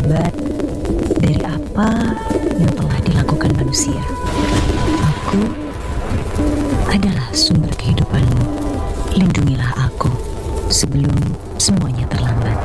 akibat dari apa yang telah dilakukan manusia. Aku adalah sumber kehidupanmu. Lindungilah aku sebelum semuanya terlambat.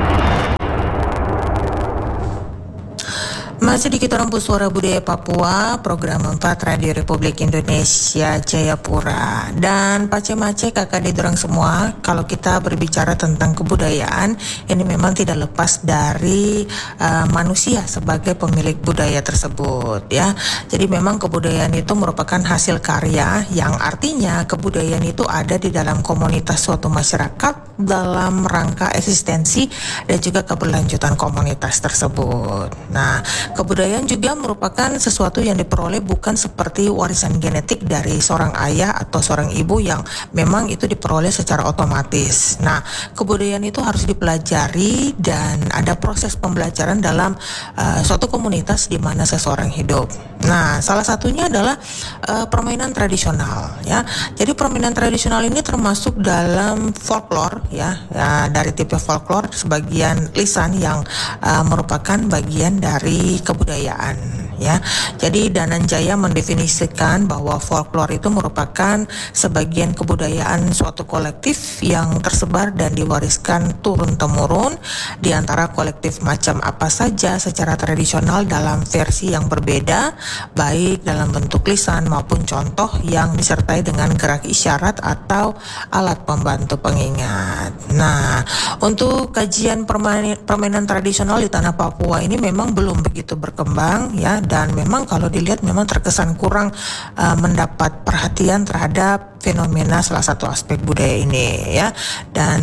Masih di Kita Rembus Suara Budaya Papua, program 4 Radio Republik Indonesia Jayapura. Dan pace-mace kakak didorong semua, kalau kita berbicara tentang kebudayaan, ini memang tidak lepas dari manusia sebagai pemilik budaya tersebut ya. Jadi memang kebudayaan itu merupakan hasil karya, yang artinya kebudayaan itu ada di dalam komunitas suatu masyarakat dalam rangka eksistensi dan juga keberlanjutan komunitas tersebut. Nah, kebudayaan juga merupakan sesuatu yang diperoleh bukan seperti warisan genetik dari seorang ayah atau seorang ibu yang memang itu diperoleh secara otomatis. Nah, kebudayaan itu harus dipelajari dan ada proses pembelajaran dalam suatu komunitas di mana seseorang hidup. Nah, salah satunya adalah permainan tradisional ya. Jadi permainan tradisional ini termasuk dalam folklore ya, dari tipe folklore sebagian lisan yang merupakan bagian dari kebudayaan ya. Jadi Dananjaya mendefinisikan bahwa folklore itu merupakan sebagian kebudayaan suatu kolektif yang tersebar dan diwariskan turun-temurun di antara kolektif macam apa saja secara tradisional dalam versi yang berbeda, baik dalam bentuk lisan maupun contoh yang disertai dengan gerak isyarat atau alat pembantu pengingat. Nah, untuk kajian permainan tradisional di tanah Papua ini memang belum begitu berkembang ya, dan memang kalau dilihat memang terkesan kurang mendapat perhatian terhadap fenomena salah satu aspek budaya ini ya. Dan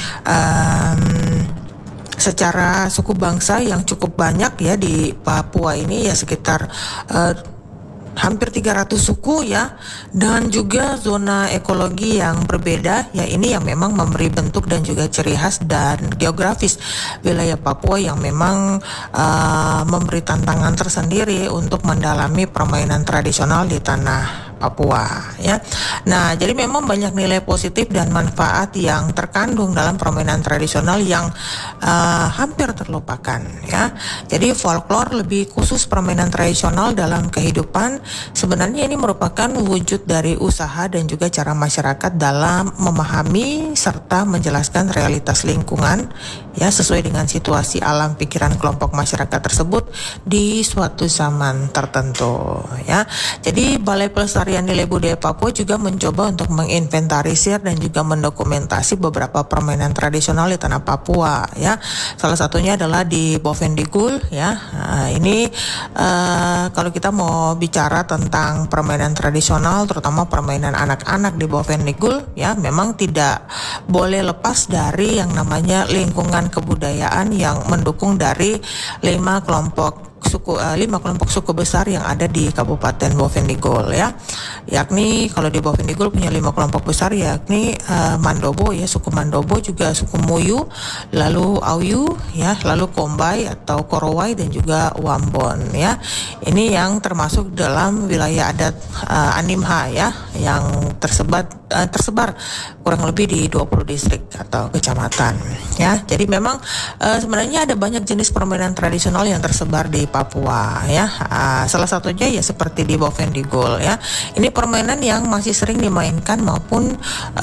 secara suku bangsa yang cukup banyak ya di Papua ini ya, sekitar hampir 300 suku ya, dan juga zona ekologi yang berbeda ya. Ini yang memang memberi bentuk dan juga ciri khas dan geografis wilayah Papua yang memang memberi tantangan tersendiri untuk mendalami permainan tradisional di tanah Papua ya. Nah, jadi memang banyak nilai positif dan manfaat yang terkandung dalam permainan tradisional yang hampir terlupakan ya. Jadi folklore, lebih khusus permainan tradisional dalam kehidupan, sebenarnya ini merupakan wujud dari usaha dan juga cara masyarakat dalam memahami serta menjelaskan realitas lingkungan ya, sesuai dengan situasi alam pikiran kelompok masyarakat tersebut di suatu zaman tertentu ya. Jadi Balai Pelestarian Nilai Budaya Papua juga mencoba untuk menginventarisir dan juga mendokumentasi beberapa permainan tradisional di tanah Papua ya. Salah satunya adalah di Bovendigul ya. Ini kalau kita mau bicara tentang permainan tradisional, terutama permainan anak-anak di Bovendigul ya, memang tidak boleh lepas dari yang namanya lingkungan kebudayaan yang mendukung dari 5 kelompok suku besar yang ada di Kabupaten Bovendigul ya. Yakni kalau di Bovendigul punya 5 kelompok besar, yakni Mandobo ya, suku Mandobo, juga suku Muyu, lalu Auyu ya, lalu Kombay atau Korowai, dan juga Wambon ya. Ini yang termasuk dalam wilayah adat Animha ya, yang tersebar kurang lebih di 20 distrik atau kecamatan ya. Jadi memang sebenarnya ada banyak jenis permainan tradisional yang tersebar di Papua ya. Salah satunya ya seperti di Bovendigul ya. Ini permainan yang masih sering dimainkan maupun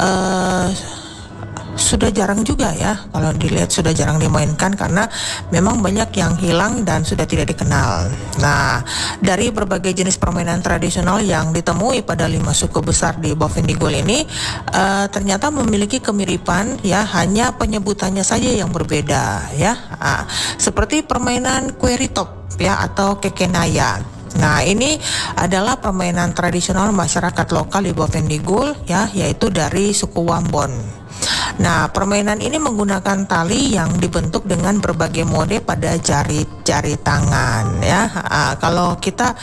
sudah jarang juga ya, kalau dilihat sudah jarang dimainkan karena memang banyak yang hilang dan sudah tidak dikenal. Nah, dari berbagai jenis permainan tradisional yang ditemui pada 5 suku besar di Bovendigul ini ternyata memiliki kemiripan ya, hanya penyebutannya saja yang berbeda ya. Seperti permainan kueritop ya atau kekenaya. Nah, ini adalah permainan tradisional masyarakat lokal di Bovendigul ya, yaitu dari suku Wambon. Nah, permainan ini menggunakan tali yang dibentuk dengan berbagai mode pada jari tangan ya. Kalau kita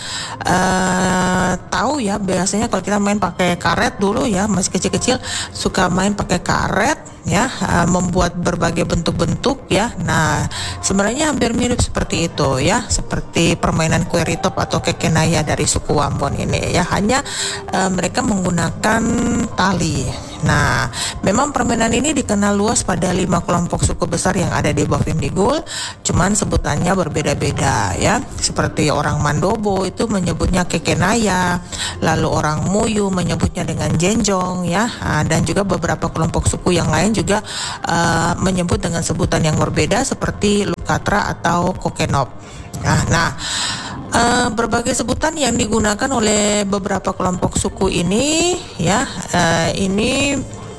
tahu ya, biasanya kalau kita main pakai karet dulu ya, masih kecil-kecil suka main pakai karet ya, membuat berbagai bentuk-bentuk ya. Nah, sebenarnya hampir mirip seperti itu ya, seperti permainan Query-Top atau Kekenaya dari suku Wambon ini ya, hanya mereka menggunakan tali. Nah, memang permainan ini dikenal luas pada 5 kelompok suku besar yang ada di Bafimdikul, cuman sebutannya berbeda-beda ya. Seperti orang Mandobo itu menyebutnya Kekenaya, lalu orang Muyu menyebutnya dengan Jenjong ya, dan juga beberapa kelompok suku yang lain juga menyebut dengan sebutan yang berbeda seperti Lukatra atau Kokenop. Nah, berbagai sebutan yang digunakan oleh beberapa kelompok suku ini ya, ini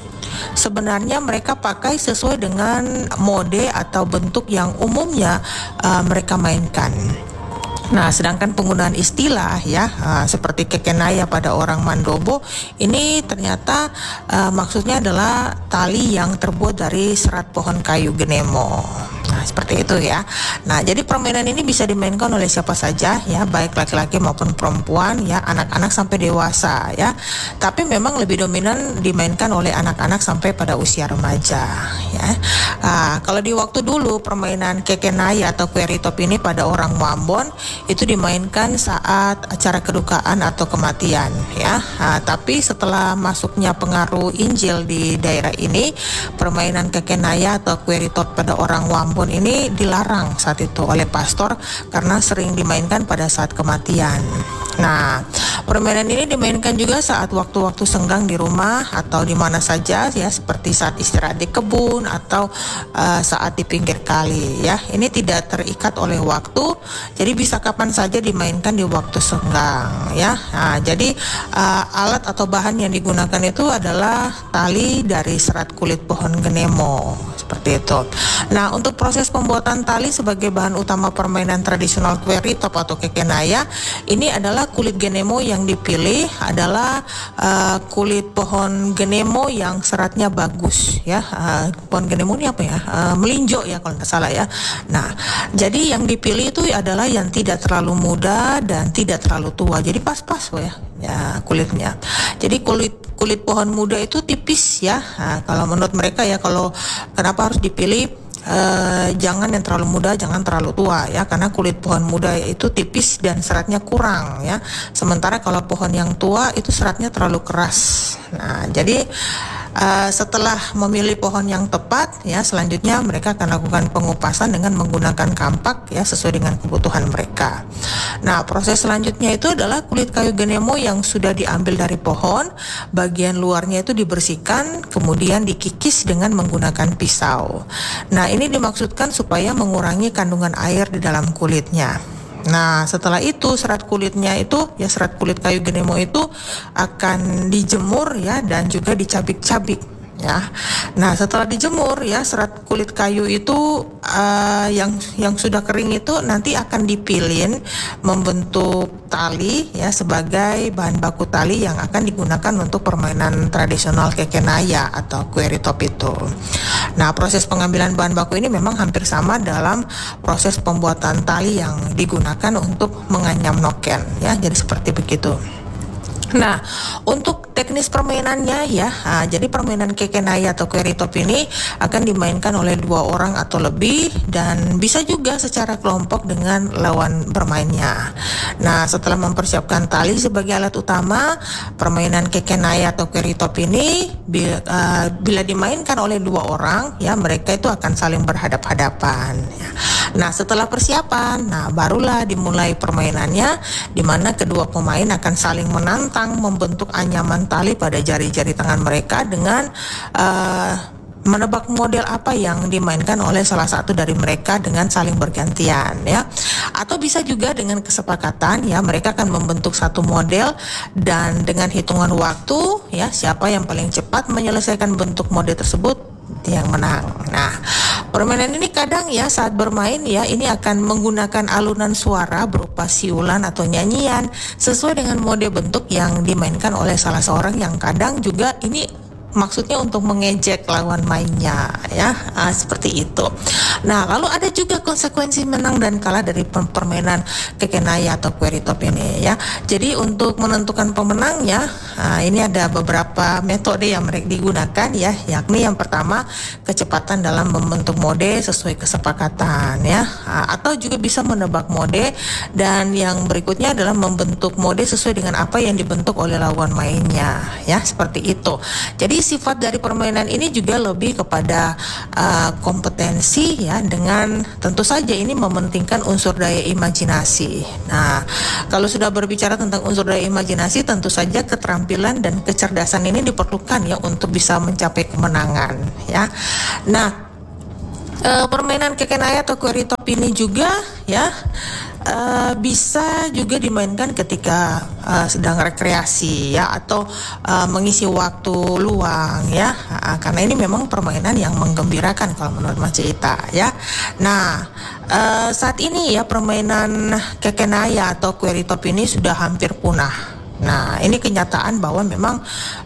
sebenarnya mereka pakai sesuai dengan mode atau bentuk yang umumnya mereka mainkan. Nah, sedangkan penggunaan istilah ya, seperti Kekenaya pada orang Mandobo ini ternyata maksudnya adalah tali yang terbuat dari serat pohon kayu genemo. Nah, seperti itu ya. Nah, jadi permainan ini bisa dimainkan oleh siapa saja ya, baik laki-laki maupun perempuan ya, anak-anak sampai dewasa ya. Tapi memang lebih dominan dimainkan oleh anak-anak sampai pada usia remaja ya. Kalau di waktu dulu permainan Kekenaya atau Query-Top ini pada orang Wambon itu dimainkan saat acara kedukaan atau kematian ya. Tapi setelah masuknya pengaruh Injil di daerah ini, permainan Kekenaya atau Query-Top pada orang Wambon ini dilarang saat itu oleh pastor karena sering dimainkan pada saat kematian. Nah, permainan ini dimainkan juga saat waktu-waktu senggang di rumah atau di mana saja ya, seperti saat istirahat di kebun atau saat di pinggir kali ya. Ini tidak terikat oleh waktu, jadi bisa kapan saja dimainkan di waktu senggang ya. Nah, jadi alat atau bahan yang digunakan itu adalah tali dari serat kulit pohon genemo seperti itu. Nah, untuk proses pembuatan tali sebagai bahan utama permainan tradisional Query-Top atau Kekenaya, ini adalah kulit genemo yang dipilih adalah kulit pohon genemo yang seratnya bagus ya. Pohon genemo ini apa ya? Melinjo ya kalau nggak salah ya. Nah, jadi yang dipilih itu adalah yang tidak terlalu muda dan tidak terlalu tua. Jadi pas-pas ya kulitnya. Jadi kulit pohon muda itu tipis ya. Nah, kalau menurut mereka ya, kalau kenapa harus dipilih jangan yang terlalu muda, jangan terlalu tua ya, karena kulit pohon muda itu tipis dan seratnya kurang ya. Sementara kalau pohon yang tua itu seratnya terlalu keras. Nah, jadi setelah memilih pohon yang tepat ya, selanjutnya mereka akan lakukan pengupasan dengan menggunakan kampak ya, sesuai dengan kebutuhan mereka. Nah, proses selanjutnya itu adalah kulit kayu genemo yang sudah diambil dari pohon, bagian luarnya itu dibersihkan, kemudian dikikis dengan menggunakan pisau. Nah, ini dimaksudkan supaya mengurangi kandungan air di dalam kulitnya. Nah, setelah itu serat kulitnya itu ya, serat kulit kayu genemo itu akan dijemur ya, dan juga dicabik-cabik ya. Nah, setelah dijemur ya, serat kulit kayu itu yang sudah kering itu nanti akan dipilin membentuk tali ya, sebagai bahan baku tali yang akan digunakan untuk permainan tradisional Kekenaya atau Query-Top itu. Nah, proses pengambilan bahan baku ini memang hampir sama dalam proses pembuatan tali yang digunakan untuk menganyam noken ya, jadi seperti begitu. Nah, untuk teknis permainannya ya, jadi permainan Kekenaya atau Query-Top ini akan dimainkan oleh 2 orang atau lebih, dan bisa juga secara kelompok dengan lawan bermainnya. Nah, setelah mempersiapkan tali sebagai alat utama, permainan Kekenaya atau Query-Top ini bila dimainkan oleh 2 orang ya, mereka itu akan saling berhadap-hadapan ya. Nah, setelah persiapan, nah barulah dimulai permainannya, di mana kedua pemain akan saling menantang membentuk anyaman tali pada jari-jari tangan mereka dengan menebak model apa yang dimainkan oleh salah satu dari mereka dengan saling bergantian ya. Atau bisa juga dengan kesepakatan ya, mereka akan membentuk satu model dan dengan hitungan waktu ya, siapa yang paling cepat menyelesaikan bentuk model tersebut yang menang. Nah, permainan ini kadang ya saat bermain ya, ini akan menggunakan alunan suara berupa siulan atau nyanyian sesuai dengan mode bentuk yang dimainkan oleh salah seorang, yang kadang juga ini maksudnya untuk mengejek lawan mainnya ya, seperti itu. Nah, lalu ada juga konsekuensi menang dan kalah dari permainan kekenaya atau query top ini ya. Jadi untuk menentukan pemenangnya, ini ada beberapa metode yang mereka digunakan ya, yakni yang pertama kecepatan dalam membentuk mode sesuai kesepakatan ya, atau juga bisa menebak mode, dan yang berikutnya adalah membentuk mode sesuai dengan apa yang dibentuk oleh lawan mainnya ya, seperti itu. Jadi sifat dari permainan ini juga lebih kepada kompetensi ya, dengan tentu saja ini mementingkan unsur daya imajinasi. Nah, kalau sudah berbicara tentang unsur daya imajinasi, tentu saja keterampilan dan kecerdasan ini diperlukan ya untuk bisa mencapai kemenangan ya. Nah, permainan kekenaya atau query top ini juga ya bisa juga dimainkan ketika sedang rekreasi ya, atau mengisi waktu luang ya, karena ini memang permainan yang menggembirakan kalau menurut Mas Cita ya. Nah, saat ini ya permainan kekenaya atau query top ini sudah hampir punah. Nah, ini kenyataan bahwa memang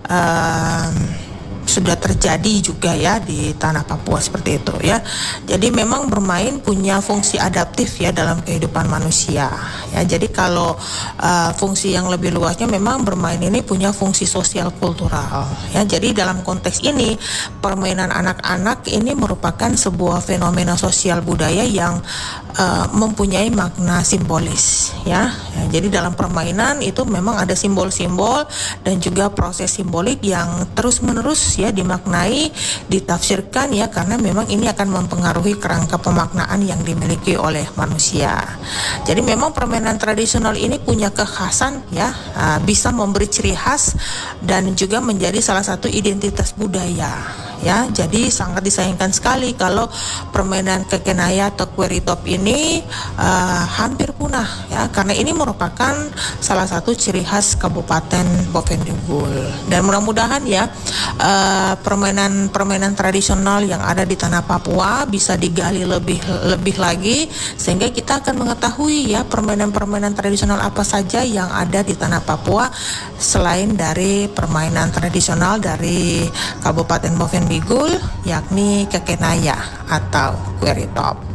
sudah terjadi juga ya di tanah Papua seperti itu ya. Jadi memang bermain punya fungsi adaptif ya dalam kehidupan manusia ya. Jadi kalau fungsi yang lebih luasnya, memang bermain ini punya fungsi sosial kultural ya. Jadi dalam konteks ini permainan anak-anak ini merupakan sebuah fenomena sosial budaya yang mempunyai makna simbolis ya. Jadi dalam permainan itu memang ada simbol-simbol dan juga proses simbolik yang terus-menerus ya dimaknai, ditafsirkan ya, karena memang ini akan mempengaruhi kerangka pemaknaan yang dimiliki oleh manusia. Jadi memang permainan tradisional ini punya kekhasan ya, bisa memberi ciri khas dan juga menjadi salah satu identitas budaya ya. Jadi sangat disayangkan sekali kalau permainan kekenaya atau query top ini hampir punah ya, karena ini merupakan salah satu ciri khas Kabupaten Boven Digul. Dan mudah-mudahan ya permainan tradisional yang ada di tanah Papua bisa digali lebih lagi, sehingga kita akan mengetahui ya permainan-permainan tradisional apa saja yang ada di tanah Papua selain dari permainan tradisional dari Kabupaten Boven Digul, yakni kekenaya atau query top.